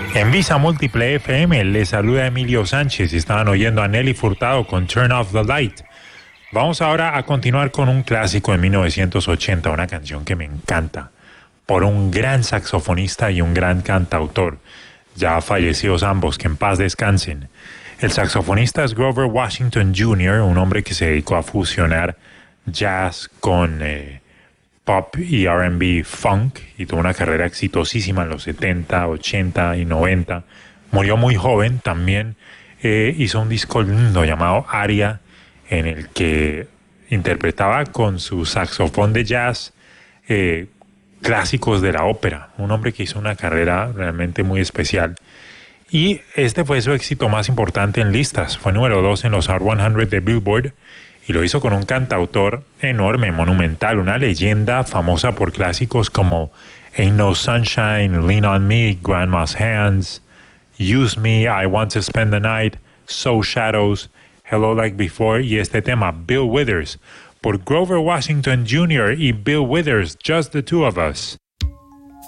En Visa Múltiple FM les saluda Emilio Sánchez y estaban oyendo a Nelly Furtado con Turn Off the Light. Vamos ahora a continuar con un clásico de 1980, una canción que me encanta, por un gran saxofonista y un gran cantautor, ya fallecidos ambos, que en paz descansen. El saxofonista es Grover Washington Jr., un hombre que se dedicó a fusionar jazz con pop y R&B funk y tuvo una carrera exitosísima en los 70, 80 y 90. Murió muy joven, también hizo un disco lindo llamado Aria, en el que interpretaba con su saxofón de jazz clásicos de la ópera. Un hombre que hizo una carrera realmente muy especial. Y este fue su éxito más importante en listas. Fue número 2 en los Hot 100 de Billboard y lo hizo con un cantautor enorme, monumental, una leyenda famosa por clásicos como Ain't No Sunshine, Lean on Me, Grandma's Hands, Use Me, I Want to Spend the Night, So Shadows, Hello Like Before y este tema, Bill Withers, por Grover Washington Jr. y Bill Withers, Just the Two of Us.